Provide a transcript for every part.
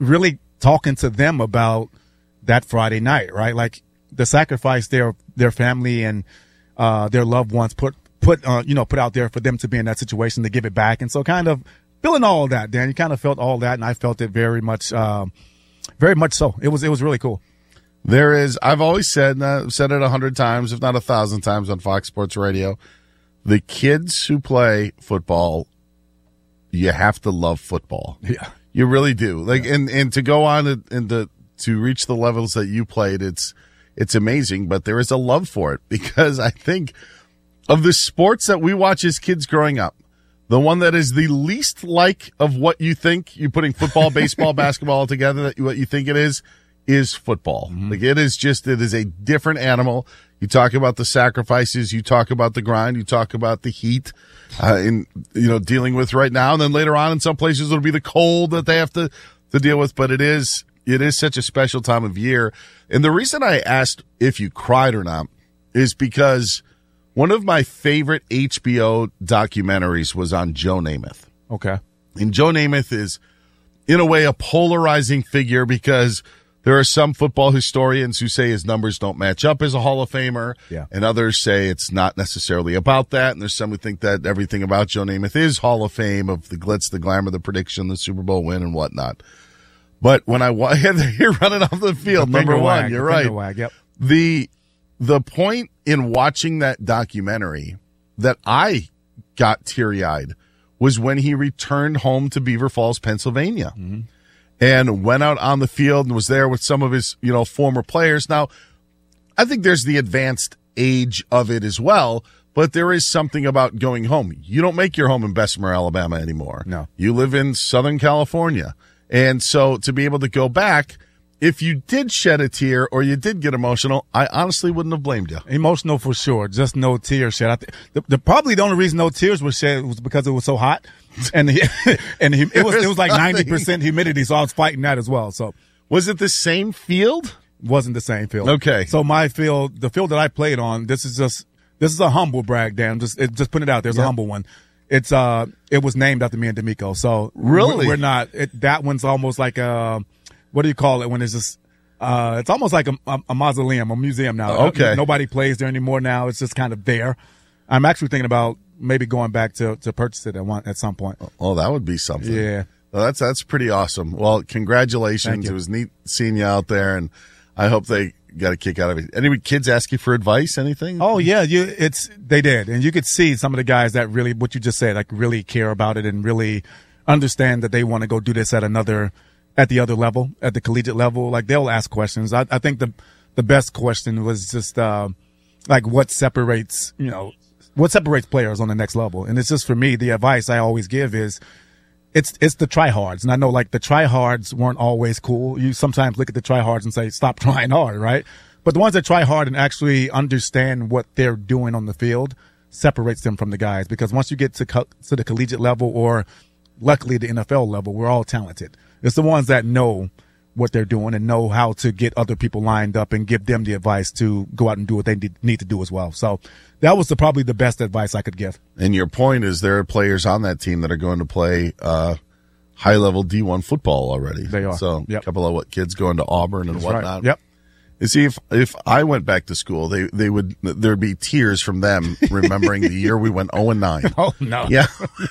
really talking to them about that Friday night, right? Like the sacrifice their family and their loved ones put out there for them to be in that situation to give it back. And so kind of feeling all of that, Dan, you kind of felt all that, and I felt it very much so. It was really cool. There is, I've always said, and I've said it 100 times, if not 1,000 times on Fox Sports Radio, the kids who play football, you have to love football. Yeah. You really do. Like, yeah. And to go on and to reach the levels that you played, it's amazing, but there is a love for it, because I think of the sports that we watch as kids growing up, the one that is the least like of what you think, you putting football, baseball, basketball all together, that what you think it is football. Mm-hmm. Like it is a different animal. You talk about the sacrifices, you talk about the grind, you talk about the heat, dealing with right now. And then later on in some places it'll be the cold that they have to deal with. But it is such a special time of year. And the reason I asked if you cried or not is because one of my favorite HBO documentaries was on Joe Namath. Okay. And Joe Namath is, in a way, a polarizing figure, because there are some football historians who say his numbers don't match up as a Hall of Famer, and others say it's not necessarily about that. And there's some who think that everything about Joe Namath is Hall of Fame, of the glitz, the glamour, the prediction, the Super Bowl win, and whatnot. But when you're running off the field, number one, you're right. Wag, yep. The point in watching that documentary that I got teary-eyed was when he returned home to Beaver Falls, Pennsylvania, and went out on the field and was there with some of his, former players. Now, I think there's the advanced age of it as well, but there is something about going home. You don't make your home in Bessemer, Alabama anymore. No. You live in Southern California. And so to be able to go back, if you did shed a tear or you did get emotional, I honestly wouldn't have blamed you. Emotional for sure, just no tears shed. Probably the only reason no tears were shed was because it was so hot, and it was like 90% humidity, so I was fighting that as well. So was it the same field? Wasn't the same field. Okay. So my field, the field that I played on, this is a humble brag, Dan. Just putting it out. There's a humble one. It was named after me and D'Amico. So really, we're not. That one's almost like a. What do you call it when it's just, it's almost like a mausoleum, a museum now. Okay. Nobody plays there anymore now. It's just kind of there. I'm actually thinking about maybe going back to purchase it at some point. Oh, that would be something. Yeah. Well, that's pretty awesome. Well, congratulations. It was neat seeing you out there, and I hope they got a kick out of it. Any kids ask you for advice, anything? Oh, yeah. They did. And you could see some of the guys that really, what you just said, like really care about it and really understand that they want to go do this at the other level, at the collegiate level. Like they'll ask questions. I think the best question was just like what separates players on the next level. And it's just, for me, the advice I always give is it's the tryhards. And I know like the tryhards weren't always cool. You sometimes look at the tryhards and say, stop trying hard, right? But the ones that try hard and actually understand what they're doing on the field separates them from the guys, because once you get to the collegiate level, or luckily the NFL level, we're all talented. It's the ones that know what they're doing and know how to get other people lined up and give them the advice to go out and do what they need to do as well. So that was probably the best advice I could give. And your point is there are players on that team that are going to play high-level D1 football already. They are. So a couple of kids going to Auburn and whatnot. Right. Yep. You see, if I went back to school, there'd be tears from them remembering the year we went 0-9. Oh, no. Yeah.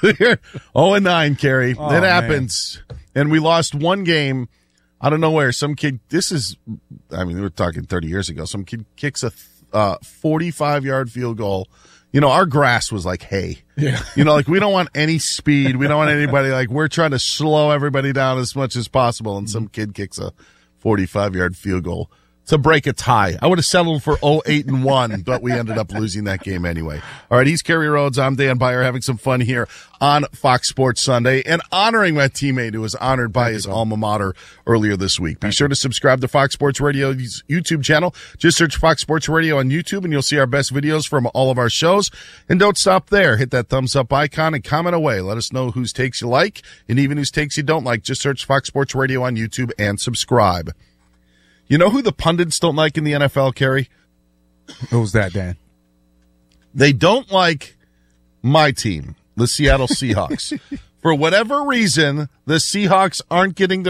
0-9, Kerry. Oh, it happens. Man. And we lost one game out of nowhere. Some kid, we're talking 30 years ago. Some kid kicks a 45-yard field goal. Our grass was like hay. Yeah. Like we don't want any speed. We don't want anybody, like we're trying to slow everybody down as much as possible. And some kid kicks a 45-yard field goal to break a tie. I would have settled for 0-8-1, but we ended up losing that game anyway. All right, he's Kerry Rhodes. I'm Dan Beyer, having some fun here on Fox Sports Sunday and honoring my teammate who was honored by his alma mater earlier this week. Be sure to subscribe to Fox Sports Radio's YouTube channel. Just search Fox Sports Radio on YouTube and you'll see our best videos from all of our shows. And don't stop there. Hit that thumbs up icon and comment away. Let us know whose takes you like and even whose takes you don't like. Just search Fox Sports Radio on YouTube and subscribe. You know who the pundits don't like in the NFL, Kerry? Who's that, Dan? They don't like my team, the Seattle Seahawks. For whatever reason, the Seahawks aren't getting the